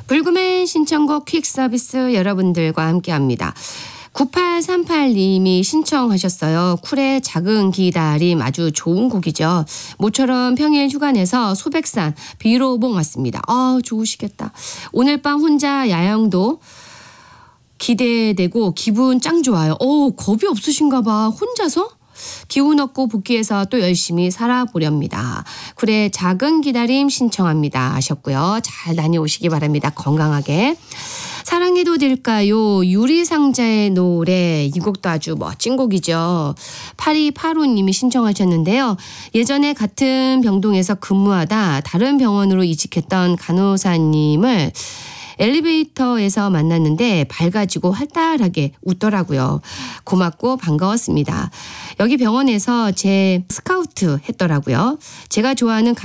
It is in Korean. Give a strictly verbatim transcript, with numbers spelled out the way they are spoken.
불금의 신청곡 퀵 서비스 여러분들과 함께합니다. 구팔삼팔 님이 신청하셨어요. 쿨의 작은 기다림 아주 좋은 곡이죠. 모처럼 평일 휴가 내서 소백산 비로봉 왔습니다. 아 좋으시겠다. 오늘 밤 혼자 야영도 기대되고 기분 짱 좋아요. 오 겁이 없으신가 봐. 혼자서? 기운 얻고 복귀해서 또 열심히 살아보렵니다. 쿨의 작은 기다림 신청합니다 하셨고요. 잘 다녀오시기 바랍니다. 건강하게. 사랑해도 될까요? 유리상자의 노래. 이 곡도 아주 멋진 곡이죠. 팔이팔오 님이 신청하셨는데요. 예전에 같은 병동에서 근무하다 다른 병원으로 이직했던 간호사님을 엘리베이터에서 만났는데 밝아지고 활달하게 웃더라고요. 고맙고 반가웠습니다. 여기 병원에서 제 스카우트 했더라고요. 제가 좋아하는